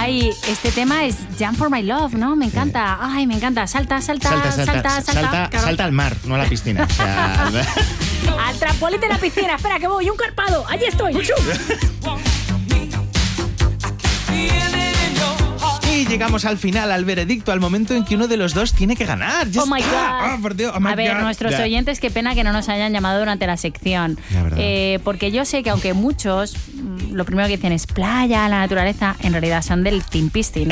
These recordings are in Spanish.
Ay, este tema es Jump for My Love, ¿no? Me encanta. Ay, me encanta. Salta. Claro. Salta al mar, no a la piscina. O sea, al trampolín de la piscina. Espera, que voy. Un carpado. Allí estoy. Y llegamos al final, al veredicto, al momento en que uno de los dos tiene que ganar. ¡Ya Oh my está! God. ¡Oh, por Dios! ¡Oh my A ver, God! nuestros Ya. oyentes, qué pena que no nos hayan llamado durante la sección. La verdad. Porque yo sé que aunque muchos lo primero que dicen es playa, la naturaleza, en realidad son del Team Piscina.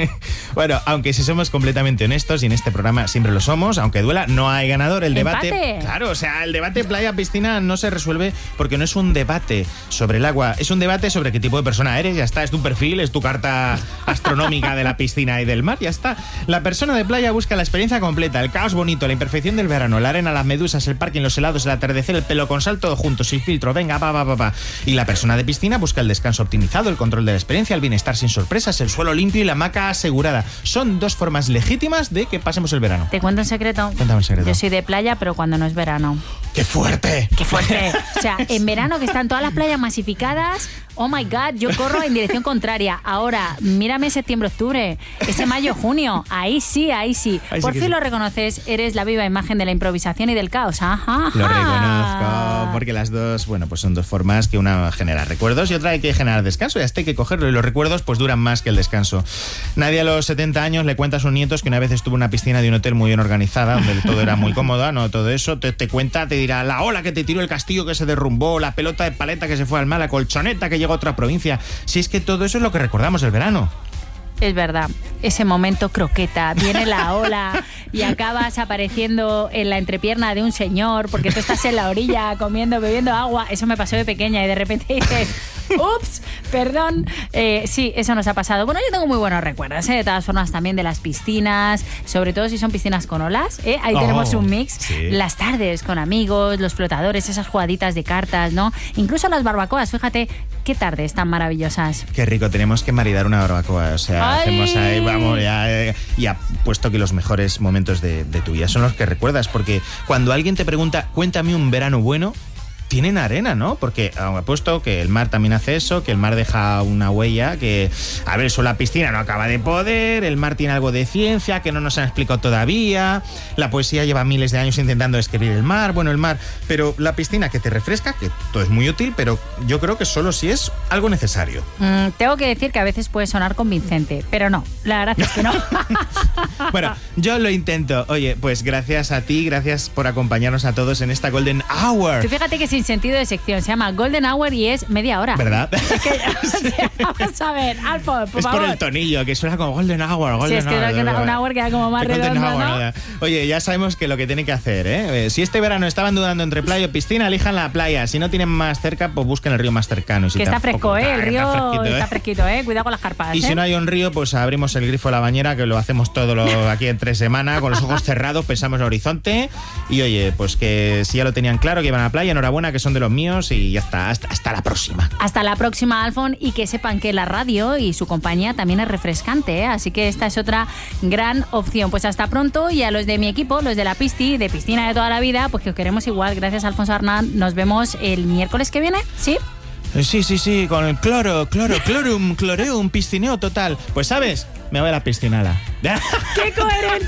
Bueno, aunque si somos completamente honestos, y en este programa siempre lo somos, aunque duela, no hay ganador. El debate... ¡Empate! Claro, o sea, el debate playa-piscina no se resuelve porque no es un debate sobre el agua, es un debate sobre qué tipo de persona eres, ya está, es tu perfil, es tu carta astronómica de la piscina y del mar, ya está. La persona de playa busca la experiencia completa, el caos bonito, la imperfección del verano, la arena, las medusas, el parking, los helados, el atardecer, el pelo con sal, todo junto, sin filtro, venga, pa. Y la persona de piscina busca el descanso optimizado, el control de la experiencia, el bienestar sin sorpresas, el suelo limpio y la hamaca asegurada. Son dos formas legítimas de que pasemos el verano. ¿Te cuento un secreto? Cuéntame un secreto. Yo soy de playa, pero cuando no es verano. ¡Qué fuerte! ¡Qué fuerte! O sea, en verano que están todas las playas masificadas, oh my God, yo corro en dirección contraria. Ahora, mírame septiembre-octubre, ese mayo-junio, ahí sí. Por fin lo reconoces, eres la viva imagen de la improvisación y del caos. Ajá. Lo reconozco, porque las dos, bueno, pues son dos formas que una genera recuerdos y otra hay que generar descanso, y hasta hay que cogerlo, y los recuerdos pues duran más que el descanso. Nadie a los 70 años le cuenta a sus nietos que una vez estuvo en una piscina de un hotel muy bien organizada, donde todo era muy cómodo, no todo eso, te cuenta, te dirá la ola que te tiró, el castillo que se derrumbó, la pelota de paleta que se fue al mar, la colchoneta que llegó a otra provincia. Si es que todo eso es lo que recordamos del verano. Es verdad, ese momento croqueta, viene la ola y acabas apareciendo en la entrepierna de un señor porque tú estás en la orilla comiendo, bebiendo agua. Eso me pasó de pequeña y de repente dices, ups, perdón. Sí, eso nos ha pasado. Bueno, yo tengo muy buenos recuerdos, de todas formas, también de las piscinas, sobre todo si son piscinas con olas. Ahí tenemos un mix. Sí. Las tardes con amigos, los flotadores, esas jugaditas de cartas, ¿no? Incluso las barbacoas, fíjate qué tardes tan maravillosas. Qué rico, tenemos que maridar una barbacoa, o sea, ¡ay! Hacemos ahí, vamos, ya puesto que los mejores momentos de tu vida son los que recuerdas, porque cuando alguien te pregunta, cuéntame un verano bueno, tienen arena, ¿no? Porque apuesto que el mar también hace eso, que el mar deja una huella, que, a ver, eso la piscina no acaba de poder, el mar tiene algo de ciencia que no nos han explicado todavía, la poesía lleva miles de años intentando escribir el mar, pero la piscina que te refresca, que todo es muy útil, pero yo creo que solo si es algo necesario. Tengo que decir que a veces puede sonar convincente, pero no, la verdad es que no. Bueno, yo lo intento. Oye, pues gracias a ti, gracias por acompañarnos a todos en esta Golden Hour. Tú fíjate que sin sentido de sección, se llama Golden Hour y es media hora. ¿Verdad? Es que, o sea, vamos a ver, Alfon, por es favor. por el tonillo, que suena como Golden Hour. Sí, es que una hour queda como más redonda, ¿no? Oye, ya sabemos que lo que tienen que hacer, ¿eh? Si este verano estaban dudando entre playa o piscina, elijan la playa. Si no tienen más cerca, pues busquen el río más cercano. Y si que está fresco, el río está fresquito, Cuidado con las carpas. Y si no hay un río, pues abrimos el grifo de la bañera, que lo hacemos todo aquí en 3 semanas, con los ojos cerrados, pensamos en el horizonte. Y oye, pues que si ya lo tenían claro, que iban a la playa, enhorabuena, que son de los míos, y ya está, hasta la próxima. Hasta la próxima, Alfon, y que sepan que la radio y su compañía también es refrescante, así que esta es otra gran opción. Pues hasta pronto, y a los de mi equipo, los de la Pisti, de piscina de toda la vida, pues que os queremos igual. Gracias, Alfonso Arnán. Nos vemos el miércoles que viene, ¿sí? Sí, con el cloreum, piscineo total. Pues, ¿sabes? Me voy a la piscinala. ¡Qué coherente!